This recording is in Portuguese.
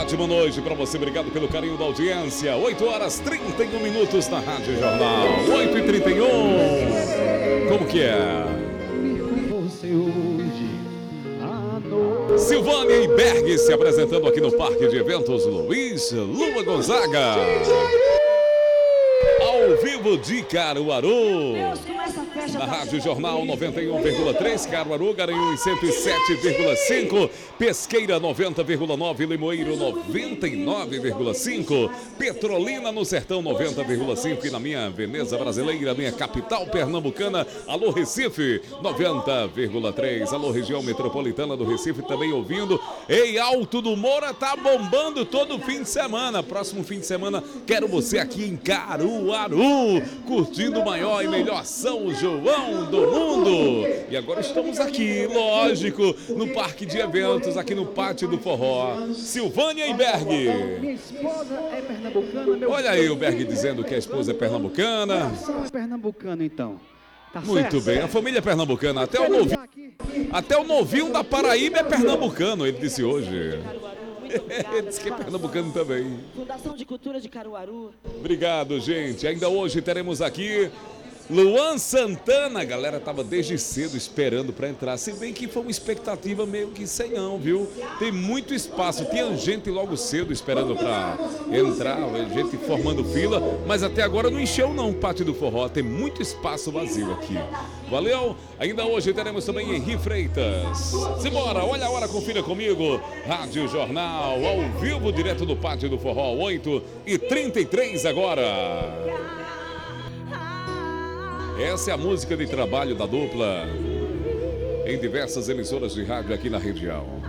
ótima noite para você. Obrigado pelo carinho da audiência. 8 horas 31 minutos na Rádio Jornal. 8h31. Como que é? Silvânia e Berg se apresentando aqui no Parque de Eventos Luiz Lua Gonzaga. Ao vivo de Caruaru. Na Rádio Jornal 91,3, Caruaru, Garanhuns 107,5, Pesqueira 90,9, Limoeiro 99,5, Petrolina no Sertão 90,5 e na minha Veneza Brasileira, minha capital pernambucana, alô Recife 90,3, alô região metropolitana do Recife também ouvindo. Ei, Alto do Moura tá bombando todo fim de semana. Próximo fim de semana quero você aqui em Caruaru, curtindo o maior e melhor São João do mundo. E agora estamos aqui, lógico, no Parque de Eventos, aqui no Pátio do Forró. Silvânia e Berg. Minha esposa é pernambucana. Olha aí o Berg dizendo que a esposa é pernambucana. É pernambucano, então. Tá muito certo? bem, a família é pernambucana. Até o novinho da Paraíba é pernambucano, ele disse hoje. Ele disse que é pernambucano também. Fundação de Cultura de Caruaru. Obrigado, gente. Ainda hoje teremos aqui Luan Santana. A galera tava desde cedo esperando para entrar. Se bem que foi uma expectativa meio que sem não, viu? Tem muito espaço. Tinha gente logo cedo esperando para entrar, gente formando fila. Mas até agora não encheu não o Pátio do Forró. Tem muito espaço vazio aqui. Valeu? Ainda hoje teremos também Henri Freitas. Simbora, olha a hora, confira comigo. Rádio Jornal, ao vivo, direto do Pátio do Forró, 8h33 agora. Essa é a música de trabalho da dupla em diversas emissoras de rádio aqui na região.